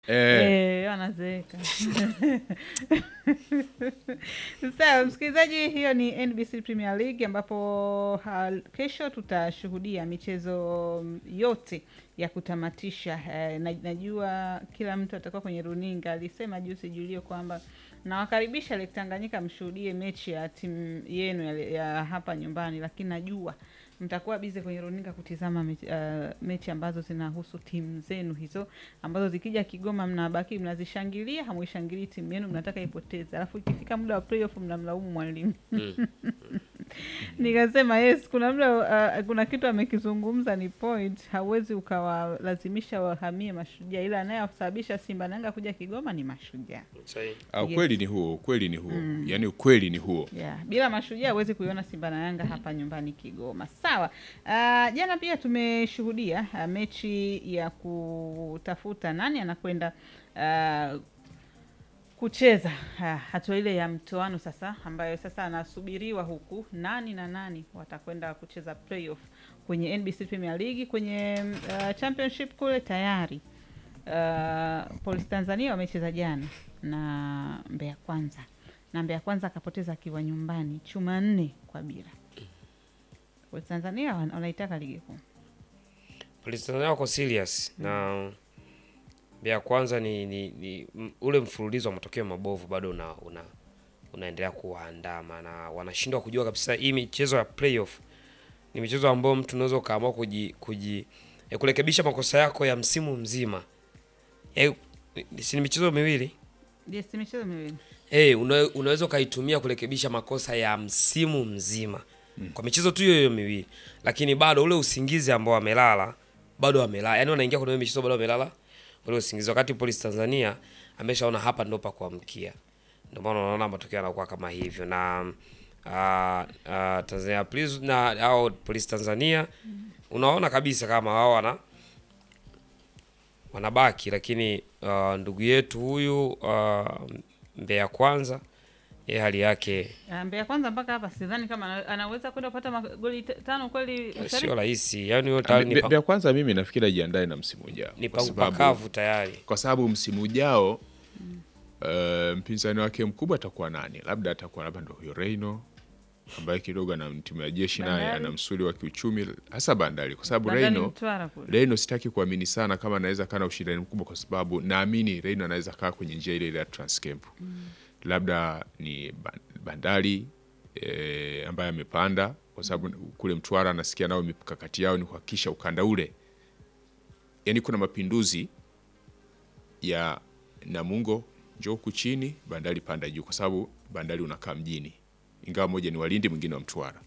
Wanazeeka. Sawa msikilizaji, hiyo ni NBC Premier League ambapo kesho tutashuhudia michezo yote ya kutamatisha. Najua kila mtu atakuwa kwenye runinga. Alisema juzi Julio kwamba nawakaribisha Lake Tanganyika mshuhudie mechi ya timu yenu ya hapa nyumbani, lakini najua mtakuwa bize kwenye runinga kutizama mechi ambazo zinahusu timu zenu hizo, ambazo zikija Kigoma mnabaki mnazishangilia, hamuishangilii timu yenu, mnataka ipoteze. Alafu ikifika muda wa playoff mnamlaumu mwalimu. Nikasema yes, kuna muda kuna kitu amekizungumza ni point, hauwezi ukawalazimisha wahamie Mashujaa, ila anayesababisha Simba na Yanga kuja Kigoma ni Mashujaa. Sahihi. Yes. Ukweli ni huo. Yaani ukweli ni huo. Yeah. Bila Mashujaa huwezi kuiona Simba na Yanga hapa nyumbani Kigoma. Sawa. Jana pia tumeshuhudia mechi ya kutafuta nani anakwenda kucheza hatua ile ya mtoano sasa, ambayo sasa anasubiriwa huku nani na nani watakwenda kucheza playoff kwenye NBC Premier League. Kwenye championship kule tayari Police Tanzania wamecheza jana na Mbeya Kwanza, na Mbeya Kwanza akapoteza akiwa nyumbani chuma 4-0. Police Tanzania wanaitaka ligi kuu. Police Tanzania wako serious na Mbeya Kwanza ni ule mfululizo wa matokeo mabovu bado unaendelea kuwaandama, na wanashindwa kujua kabisa hii michezo ya playoff ni michezo ambayo mtu unaweza kaamua kurekebisha makosa yako ya msimu mzima. Si ni michezo miwili? Yes, michezo miwili. Unaweza kaitumia kurekebisha makosa ya msimu mzima. Kwa michezo tu hiyo miwili. Lakini bado ule usingizi ambao wamelala, bado wamelala. Yaani wanaingia kwenye michezo bado wamelala ule usingizi. Wakati Police Tanzania ameshaona hapa ndo pa kuamkia. Ndio maana unaona matokeo yanakuwa kama hivyo. Na Tanzania Police na au Police Tanzania unaona kabisa kama wao wanabaki, lakini ndugu yetu huyu Mbeya Kwanza hali yake Mbeya Kwanza mpaka hapa sidhani kama anaweza kwenda kupata magoli 5 kweli. Sio rahisi. Yaani hiyo tayari ni Mbeya Kwanza mimi nafikiri ajiandae na msimu ujao. Ni pakavu tayari. Kwa sababu msimu ujao mpinzani wake mkubwa atakuwa nani? Labda atakuwa ndio huyo Reino ambaye kidogo na timu ya jeshi naye ana msuli wa kiuchumi, hasa Bandari, kwa sababu Reino sitaki kuamini sana kama anaweza kana ushindani mkubwa, kwa sababu naamini Reino anaweza kaa kwenye njia ile ya Transcamp. Labda ni Bandari ambaye amepanda, kwa sababu kule Mtwara nasikia nao mikakati yao ni kuhakikisha ukanda ule, yani kuna mapinduzi ya Namungo njoo chini, Bandari panda juu, kwa sababu Bandari unakaa mjini, ingawa moja ni Walindi mwingine wa Mtwara.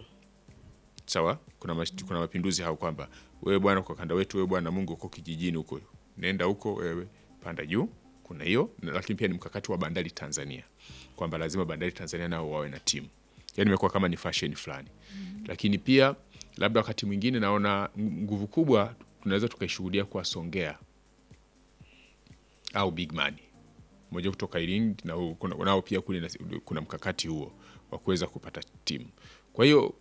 Sawa, kuna mapinduzi hao kwamba wewe bwana kwa kanda wetu, wewe bwana Mungu uko kijijini huko, nenda huko wewe panda juu. Kuna hiyo, lakini pia ni mkakati wa Bandari Tanzania kwamba lazima Bandari Tanzania nao wawe na timu. Yaani imekuwa kama ni fashion fulani. Lakini pia labda wakati mwingine naona nguvu kubwa tunaweza tukaishuhudia kwa Songea au Big Man. Mmoja kutoka Iringa na nao pia kuna mkakati huo wa kuweza kupata timu. Kwa hiyo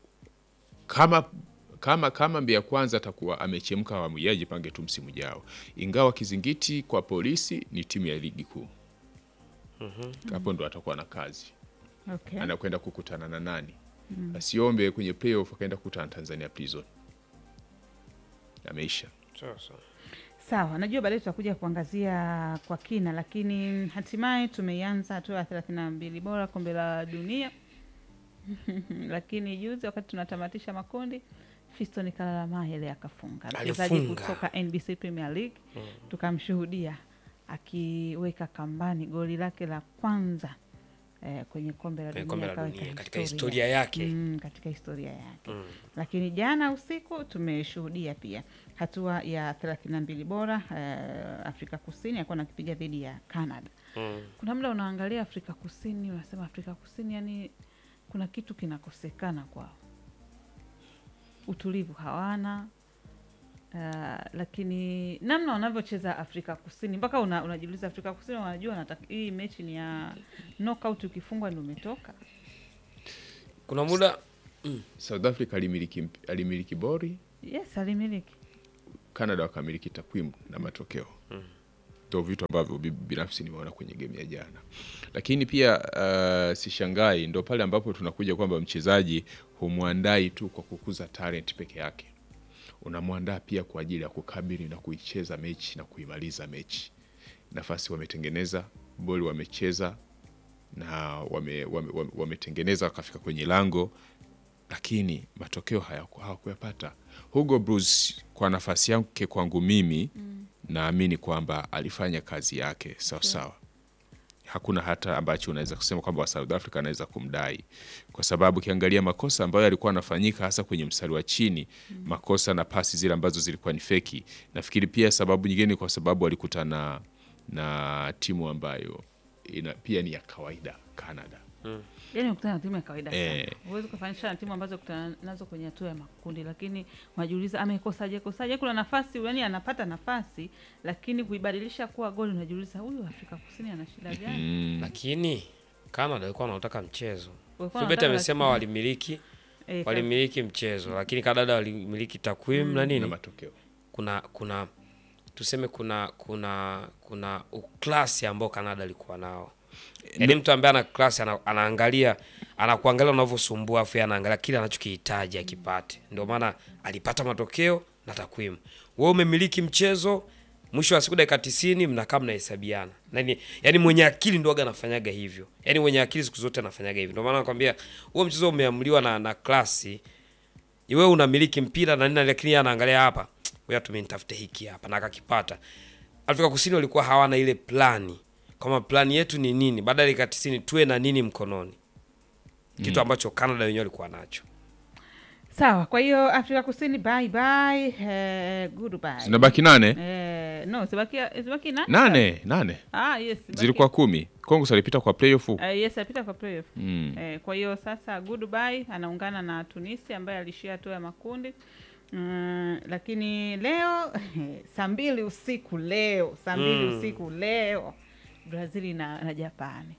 kama Mbeya Kwanza atakuwa amechemka, awamu yaje pange tu msimu ujao. Ingawa kizingiti kwa Polisi ni timu ya ligi kuu. Hapo ndo atakuwa na kazi. Okay. Anakwenda kukutana na nani? Asiombe kwenye playoff akaenda kukutana na Tanzania Prison. Ameisha. Sawa, najua baadaye tutakuja kuangazia kwa kina, lakini hatimaye tumeanza hatua ya 32 bora kombe la dunia. Lakini juzi wakati tunatamatisha makundi, Fiston Kalala akafunga. Mchezaji kutoka NBC Premier League tukamshuhudia akiweka kambani goli lake la kwanza kwenye kombe la dunia katika historia yake. Katika historia yake. Lakini jana usiku tumeshuhudia pia hatua ya 32 bora Afrika Kusini alikuwa anakipiga dhidi ya Canada. Kuna muda unaangalia Afrika Kusini unasema Afrika Kusini yani kuna kitu kinakosekana kwao. Utulivu hawana. Lakini namna wanavyocheza Afrika Kusini mpaka unajiuliza Afrika Kusini wanajua hii mechi ni ya knockout, ukifungwa ndio umetoka. Kuna muda South Africa alimiliki bori. Yes, alimiliki. Canada wakamiliki takwimu na matokeo. Ndio vitu ambavyo binafsi nimeona kwenye game ya jana. Lakini pia sishangai, ndo pale ambapo tunakuja kwamba mchezaji humwandai tu kwa kukuza talent peke yake, unamwandaa pia kwa ajili ya kukabili na kuicheza mechi na kuimaliza mechi. Nafasi wametengeneza, boli wamecheza na wametengeneza wakafika kwenye lango, lakini matokeo hawakuyapata. Hugo Bruce kwa nafasi yake kwangu mimi naamini kwamba alifanya kazi yake sawa sawa. Hakuna hata ambacho unaweza kusema kwamba South Africa anaweza kumdai, kwa sababu kiangalia makosa ambayo yalikuwa yanafanyika hasa kwenye mstari wa chini, makosa na pasi zile ambazo zilikuwa ni feki. Nafikiri pia sababu nyingine kwa sababu walikutana na timu ambayo pia ni ya kawaida, Canada. Yaani ukutana na timu ya kawaida sana. Huwezi kufanisha na timu ambazo kutana nazo kwenye hatua ya makundi, lakini unajiuliza amekosaje. Kuna nafasi, yani anapata nafasi, lakini kuibadilisha kuwa goli unajiuliza huyu Afrika Kusini ana shida gani? Lakini Canada walikuwa wanataka mchezo. Fibet amesema walimiliki mchezo, lakini Canada walimiliki takwimu na nini? Na matokeo. Kuna tuseme kuna uklasi ambao Canada alikuwa nao. Yaani mtu ambaye ana class anaangalia, anakuangalia unavyosumbua afu anaangalia kile anachokihitaji akipate. Ndio maana alipata matokeo na takwimu. Wewe umemiliki mchezo, mwisho wa siku dakika 90 mnakaa mnahesabiana. Yaani mwenye akili ndio anafanyaga hivyo. Yaani mwenye akili siku zote anafanyaga hivyo. Ndio maana nakwambia huo mchezo umeamuliwa na klasi. Wewe unamiliki mpira na nini, lakini anaangalia hapa, wewe tumenitafute hiki hapa na akakipata. Afrika Kusini walikuwa hawana ile plani. Kama plani yetu ni nini, baada ya dakika 90 tuwe na nini mkononi. Kitu ambacho Canada wenyewe walikuwa nacho. Sawa, kwa hiyo Afrika Kusini bye bye, goodbye. Zinabaki 8? No, zibaki 8. Yes. Zilikuwa 10. Kongo salipita kwa playoff. Yes, alipita kwa playoff. Kwa hiyo sasa goodbye anaungana na Tunisia ambaye alishia hatua ya makundi. Lakini leo saa 2 usiku leo Brazil na Japani.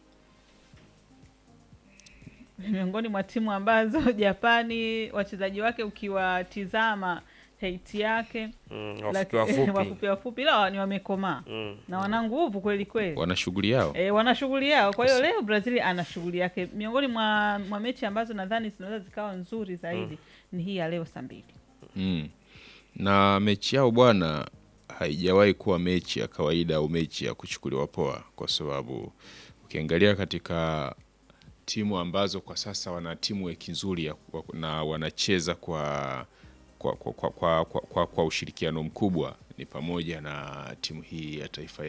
Miongoni mwa timu ambazo Japani wachezaji wake ukiwatizama height yake wafupi ila ni wamekomaa na wana nguvu kweli kweli. Wana shughuli yao. Kwa hiyo leo Brazil ana shughuli yake. Miongoni mwa mechi ambazo nadhani zinaweza zikawa nzuri zaidi ni hii ya leo saa 2. Na mechi yao bwana haijawahi kuwa mechi ya kawaida au mechi ya kuchukuliwa poa, kwa sababu ukiangalia katika timu ambazo kwa sasa wana timu nzuri na wanacheza kwa ushirikiano mkubwa ni pamoja na timu hii ya taifa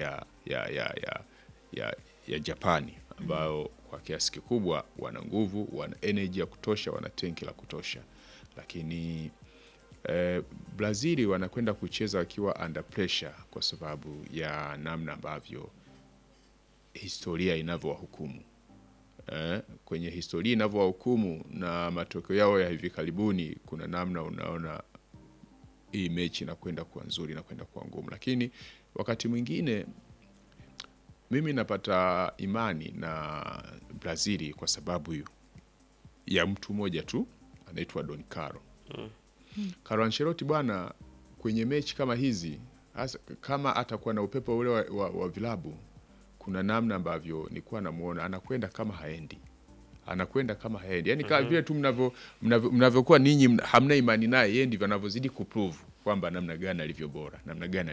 ya Japani, ambao kwa kiasi kikubwa wana nguvu, wana energy ya kutosha, wana tenki la kutosha. Lakini Brazil wanakwenda kucheza wakiwa under pressure kwa sababu ya namna ambavyo historia inavyowahukumu. Kwenye historia inavyowahukumu na matokeo yao ya hivi karibuni, kuna namna unaona hii mechi inakwenda kuwa nzuri na kwenda kuwa ngumu. Lakini wakati mwingine mimi napata imani na Brazil kwa sababu ya mtu mmoja tu, anaitwa Don Carlo. Carlo Ancelotti bwana, kwenye mechi kama hizi kama atakuwa na upepo ule wa vilabu, kuna namna ambavyo nilikuwa namuona anakwenda kama haendi. Yaani kama vile tu mnavyokuwa ninyi hamna imani naye, yeye ndivyo anavyozidi kuprove kwamba namna gani alivyo bora.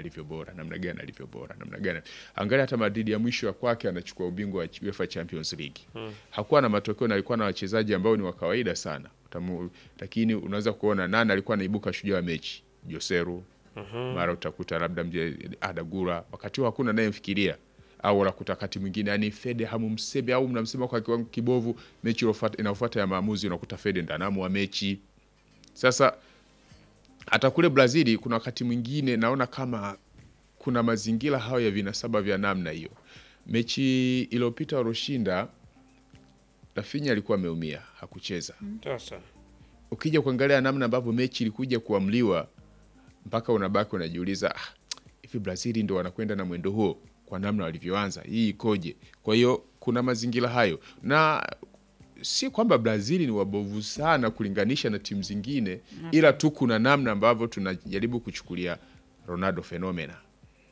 Angalia hata Madrid ya mwisho kwake anachukua ubingwa wa UEFA Champions League. Hakuwa na matokeo na alikuwa na wachezaji ambao ni wa kawaida sana. Lakini unaweza kuona nani alikuwa anaibuka shujaa wa mechi. Joseru. Mara utakuta labda Adagura, wakati hakuna naye mfikiria. Au unakuta wakati mwingine yani Fede hamumsebe au mnamsema kwa kiwango kibovu, mechi inayofuata ya maamuzi unakuta Fede ndanamu wa mechi. Sasa hata kule Brazil kuna wakati mwingine naona kama kuna mazingira hayo ya vinasaba vya namna hiyo. Mechi iliyopita Roshinda, Rafinha alikuwa ameumia, hakucheza. Sasa ukija kuangalia namna ambavyo mechi ilikuja kuamliwa, mpaka unabaki unajiuliza hivi Brazil ndio wanakwenda na mwendo huo kwa namna walivyoanza, hii ikoje? Kwa hiyo kuna mazingira hayo, na si kwamba Brazil ni wabovu sana kulinganisha na timu zingine, ila tu kuna namna ambavyo tunajaribu kuchukulia Ronaldo fenomena.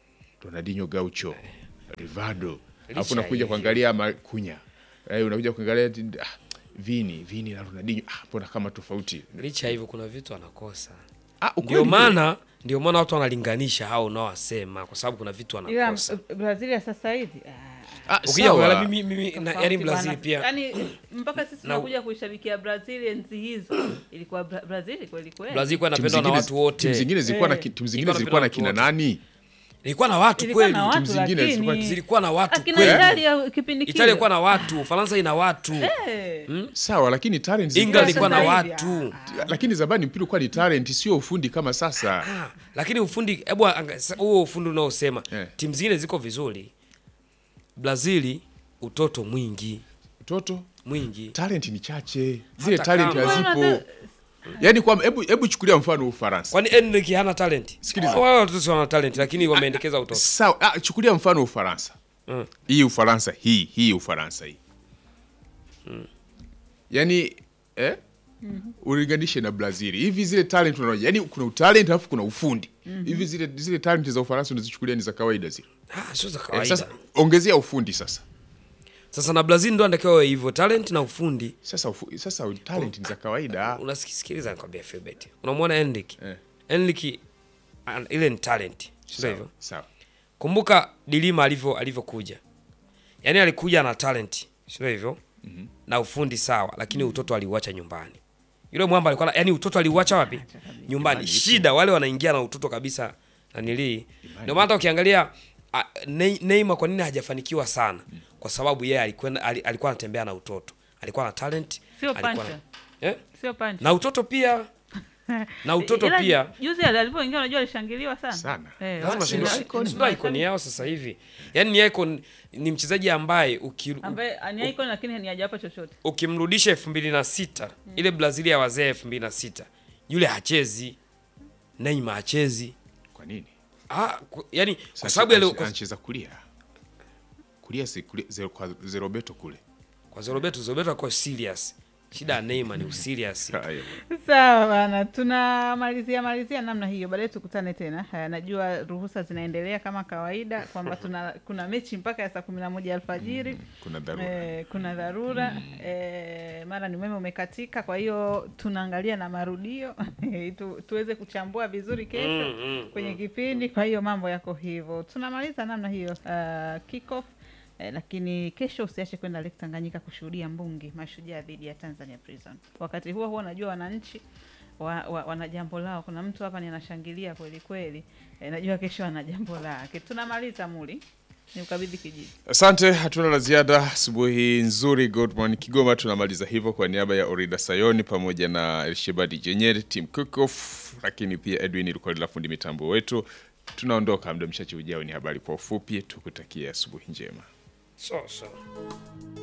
Ronaldinho Gaucho, Rivaldo. Licha Alafu unakuja hivyo. kuangalia Makunya. Unakuja kuangalia Vini na Ronaldinho. Mbona kama tofauti? Licha hivyo kuna vitu anakosa. Ukweli Ndio maana watu wanalinganisha hao unaowasema kwa sababu kuna vitu ila anakosa. Brazil ya sasa hivi Ukija sawa. kuangalia mimi yani Brazil pia. yani mpaka sisi tunakuja kuishabikia Brazil enzi hizo ilikuwa Brazil kweli kweli. Brazil kwa Timu inapendwa na zingine- watu wote. Timu zingine zilikuwa na timu zingine zilikuwa na kina nani? Ilikuwa na watu Ilikuwa kweli. na watu, Timu zingine lakini Zilikuwa na watu akina kweli. Italia kipindi kile. Italia ilikuwa na watu, Ufaransa ina watu. Sawa, lakini talent England zilikuwa ilikuwa na sasa hivi, watu. lakini zamani mpira ulikuwa ni talent, sio ufundi kama sasa. Lakini ufundi, hebu huo ufundi unaosema timu zingine ziko vizuri. Brazil utoto mwingi. Mtoto Mwingi. talent ni chache, zile Hata talent kama- hazipo. Yani kwa hebu chukulia mfano Ufaransa. Kwani Enrique hana talent? Sikiliza. Wao watoto wana talent lakini wameendekeza utoto. Sawa, chukulia mfano Ufaransa. Hii Ufaransa hii Ufaransa hii. Yani ulinganishe na Brazil. Hivi zile talent unaona, yani kuna talent alafu kuna ufundi. Hivi zile talent za Ufaransa unazichukulia ni za kawaida zile. Sio za kawaida. Sasa ongezea ufundi sasa. Sasa na Brazil ndo anatakiwa hivyo, talent na ufundi. Sasa talent ni za kawaida. Unasikiliza nikwambia Philbert. Unamwona Enrique? Enrique ile ni talent. Sio hivyo? Sawa. Kumbuka Dilima alivyokuja. Yaani alikuja na talent, sio hivyo? Na ufundi sawa, lakini utoto aliuacha nyumbani. Yule mwamba alikuwa yani utoto aliuacha wapi? Nyumbani. Shida wale wanaingia na utoto kabisa na nili. Ndio maana hata ukiangalia Neymar kwa nini hajafanikiwa sana? Kwa sababu yeye alikuwa anatembea na utoto. Alikuwa na talent, Sio alikuwa pancha. Sio pancha. na utoto pia. Na utoto Ila pia. Juzi alipoingia unajua alishangiliwa sana. Sana. Lazima Sina sio icon yao sasa hivi. Yaani ni icon, ni mchezaji ambaye ambaye ni icon lakini ni hajapa chochote. ukimrudisha 2006 ile Brazil ya wazee 2006 yule hachezi, Neymar hachezi. Kwa nini? Yani kwa sababu anacheza kulia si kulia kwa Roberto kule. kwa Roberto ako serious. Shida ya Neymar ni userious. Sawa bana, tunamalizia namna hiyo. Baadaye tukutane tena. Najua ruhusa zinaendelea kama kawaida kwamba kuna mechi mpaka ya saa 11 alfajiri. Kuna dharura. Mara ni umeme umekatika, kwa hiyo tunaangalia na marudio tuweze kuchambua vizuri kesho kwenye kipindi. Kwa hiyo mambo yako hivyo. Tunamaliza namna hiyo kick off. Lakini kesho usiache kwenda Lake Tanganyika kushuhudia mbungi Mashujaa dhidi ya Tanzania Prison. Wakati huo najua wananchi wana jambo lao. Kuna mtu hapa ni anashangilia kweli kweli. Najua kesho ana jambo lake. Tunamaliza Muli. Ni ukabidhi kijiji. Asante, hatuna la ziada. Asubuhi nzuri, good morning Kigoma. Tunamaliza hivyo kwa niaba ya Orida Sayoni pamoja na Elshebadi Jenyeri, team Kickoff, lakini pia Edwin Lukolila fundi mitambo wetu. Tunaondoka muda mchache ujao, ni habari kwa ufupi. Tukutakia asubuhi njema. So